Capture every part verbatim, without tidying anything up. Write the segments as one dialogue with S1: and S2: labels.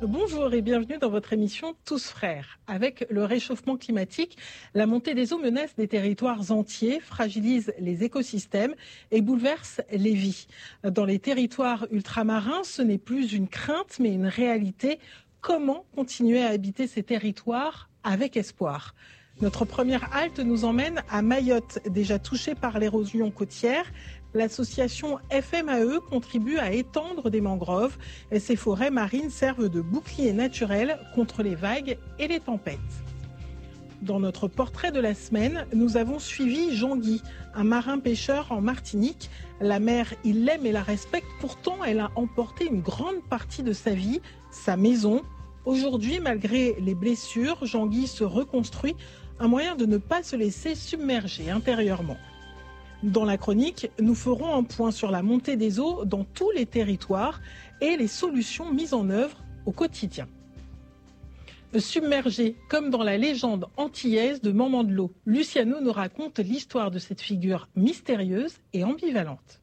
S1: Bonjour et bienvenue dans votre émission Tous Frères. Avec le réchauffement climatique, la montée des eaux menace des territoires entiers, fragilise les écosystèmes et bouleverse les vies. Dans les territoires ultramarins, ce n'est plus une crainte mais une réalité. Comment continuer à habiter ces territoires avec espoir ? Notre première halte nous emmène à Mayotte, déjà touchée par l'érosion côtière. L'association F M A E contribue à étendre des mangroves et ces forêts marines servent de bouclier naturel contre les vagues et les tempêtes. Dans notre portrait de la semaine, nous avons suivi Jean-Guy, un marin-pêcheur en Martinique. La mer, il l'aime et la respecte, pourtant elle a emporté une grande partie de sa vie, sa maison. Aujourd'hui, malgré les blessures, Jean-Guy se reconstruit, un moyen de ne pas se laisser submerger intérieurement. Dans la chronique, nous ferons un point sur la montée des eaux dans tous les territoires et les solutions mises en œuvre au quotidien. Submergé, comme dans la légende antillaise de Maman de l'eau, Luciano nous raconte l'histoire de cette figure mystérieuse et ambivalente.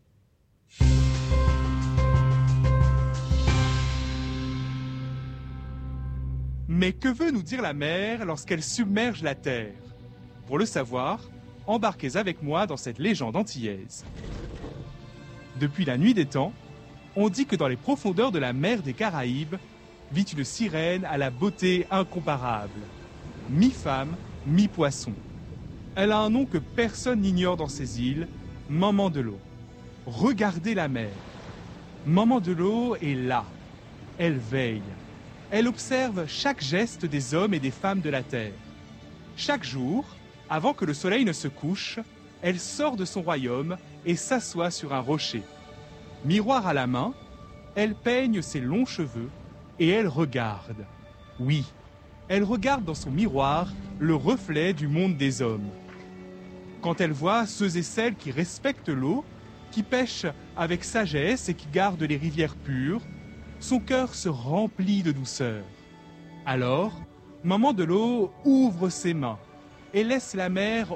S2: Mais que veut nous dire la mer lorsqu'elle submerge la terre? Pour le savoir, embarquez avec moi dans cette légende antillaise. Depuis la nuit des temps, on dit que dans les profondeurs de la mer des Caraïbes vit une sirène à la beauté incomparable, mi-femme, mi-poisson. Elle a un nom que personne n'ignore dans ces îles, Maman de l'eau. Regardez la mer. Maman de l'eau est là. Elle veille. Elle observe chaque geste des hommes et des femmes de la terre. Chaque jour, avant que le soleil ne se couche, elle sort de son royaume et s'assoit sur un rocher. Miroir à la main, elle peigne ses longs cheveux et elle regarde. Oui, elle regarde dans son miroir le reflet du monde des hommes. Quand elle voit ceux et celles qui respectent l'eau, qui pêchent avec sagesse et qui gardent les rivières pures, son cœur se remplit de douceur. Alors, Maman de l'eau ouvre ses mains et laisse la mer